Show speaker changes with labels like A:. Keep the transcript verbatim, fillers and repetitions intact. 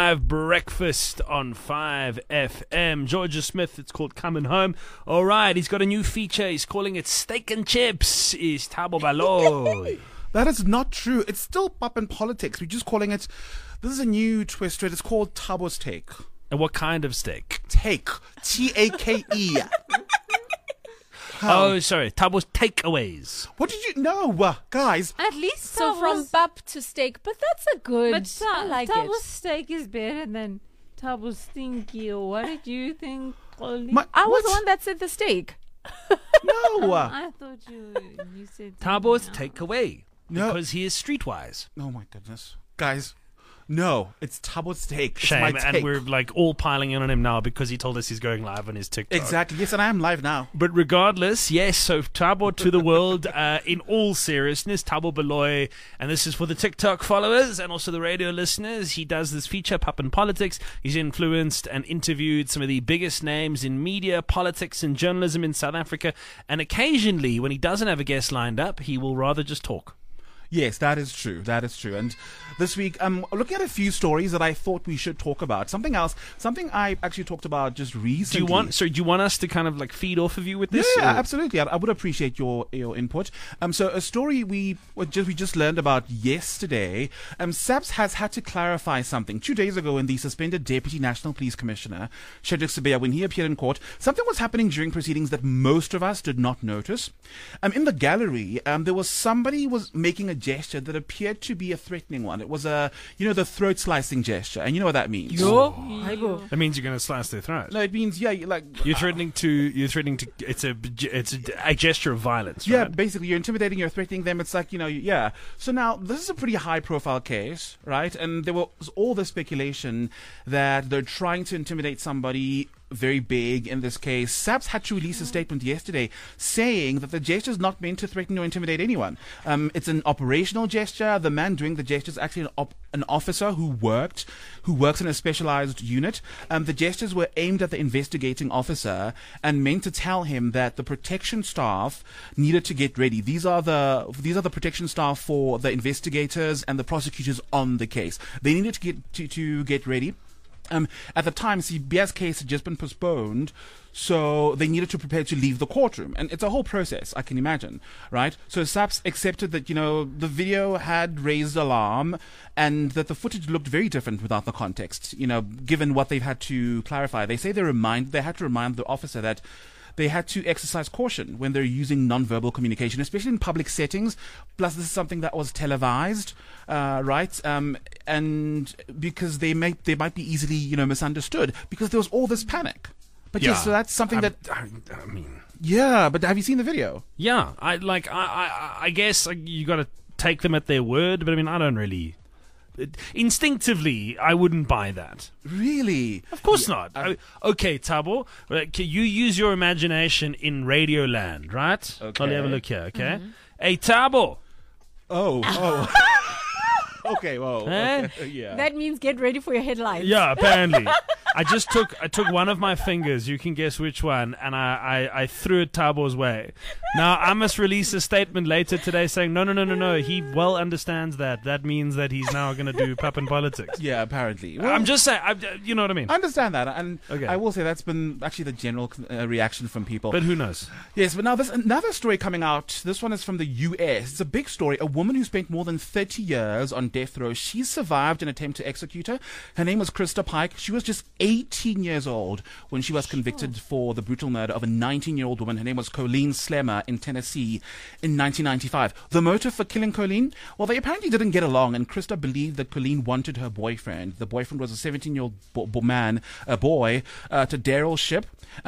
A: five breakfast on five F M. Georgia Smith, it's called Coming Home. All right, he's got a new feature. He's calling it Steak and Chips. Is Thabo Baloyi.
B: That is not true. It's still pop and politics. We're just calling it, this is a new twist to it. It's called Thabo's Take.
A: And what kind of steak?
B: Take. T A K E.
A: Oh, sorry. Thabo's Takeaways.
B: What did you know, uh, guys?
C: At least
D: So
C: Thabo's-
D: from bub to steak, but that's a good.
C: But Ta-
D: I like
C: Thabo's
D: it.
C: steak is better than Thabo's stinky. Or what did you think, Oli?
B: My-
D: I was
B: What?
D: the one that said the steak.
B: No. uh,
C: I thought you you said
A: Thabo's
C: something else.
A: Takeaway.
B: No.
A: Because he is streetwise.
B: Oh my goodness. Guys, no. It's Thabo's Take. It's
A: Shame.
B: my
A: And
B: take.
A: we're like all piling in on him now because he told us he's going live on his TikTok.
B: Exactly. Yes, and I am live now.
A: But regardless, yes, so Thabo to the world, uh, in all seriousness, Thabo Baloyi, and this is for the TikTok followers and also the radio listeners. He does this feature, Pop and Politics. He's influenced and interviewed some of the biggest names in media, politics, and journalism in South Africa. And occasionally, when he doesn't have a guest lined up, he will rather just talk.
B: Yes, that is true. That is true. And this week, I'm looking at a few stories that I thought we should talk about. Something else, something I actually talked about just recently.
A: Do you want? So, do you want us to kind of like feed off of you with this?
B: Yeah,
A: or-
B: absolutely. I, I would appreciate your your input. Um, so a story we we just we just learned about yesterday. Um, SAPS has had to clarify something. Two days ago, when the suspended Deputy National Police Commissioner Shadrack Sibiya, when he appeared in court, something was happening during proceedings that most of us did not notice. Um, in the gallery, um, there was somebody was making a gesture that appeared to be a threatening one. It was a you know the throat slicing gesture, and you know what that means.
D: Yo, Aibo.
A: That means you're going to slice their throat.
B: No, it means yeah, you like
A: You're threatening to. You're threatening to. It's a. It's a, a gesture of violence.
B: Yeah,
A: Right?
B: basically, you're intimidating, you're threatening them. It's like, you know, yeah. So now, this is a pretty high profile case, right? And there was all this speculation that they're trying to intimidate somebody very big in this case. SAPS had to release a statement yesterday saying that the gesture is not meant to threaten or intimidate anyone. Um, it's an operational gesture. The man doing the gesture is actually an, op- an officer who worked, who works in a specialized unit. Um, the gestures were aimed at the investigating officer and meant to tell him that the protection staff needed to get ready. These are the these are the protection staff for the investigators and the prosecutors on the case. They needed to get to, to get ready. Um, at the time, Sibiya's case had just been postponed, so they needed to prepare to leave the courtroom. And it's a whole process, I can imagine, right? So SAPS accepted that, you know, the video had raised alarm and that the footage looked very different without the context, you know, given what they've had to clarify. They say they remind, they had to remind the officer that they had to exercise caution when they're using non-verbal communication, especially in public settings. Plus, this is something that was televised, uh, right? Um, and because they may they might be easily, you know, misunderstood because there was all this panic. But
A: Yeah.
B: yes, so that's something
A: I'm-
B: that.
A: I, I mean.
B: Yeah, but have you seen the video?
A: Yeah, I like. I. I, I guess like, you got to take them at their word, but I mean, I don't really. It, instinctively, I wouldn't buy that.
B: Really?
A: Of course
B: Yeah,
A: not.
B: I-
A: I- okay, Thabo, uh, can you use your imagination in Radio Land, right?
B: Okay.
A: I'll have a look here. Okay. Hey, Thabo.
B: Oh, oh. Okay, well,
A: Eh?
B: okay, yeah.
D: That means get ready for your headlines.
A: Yeah, apparently. I just took I took one of my fingers, you can guess which one, and I, I, I threw it Tabo's way. Now, I must release a statement later today saying, no, no, no, no, no, he well understands that. That means that he's now going to do pop and politics.
B: yeah, apparently. Well,
A: I'm just saying, I, you know what I mean?
B: I understand that, and
A: Okay.
B: I will say that's been actually the general uh, reaction from people.
A: But who knows?
B: Yes, but now there's another story coming out. This one is from the U S. It's a big story. A woman who spent more than thirty years on death row. She survived an attempt to execute her. Her name was Krista Pike. She was just eighteen years old when she was convicted for the brutal murder of a nineteen-year-old woman. Her name was Colleen Slemmer in Tennessee in nineteen ninety-five. The motive for killing Colleen? Well, they apparently didn't get along, and Krista believed that Colleen wanted her boyfriend. The boyfriend was a seventeen-year-old bo- bo- man, a boy, uh, to Daryl Ship.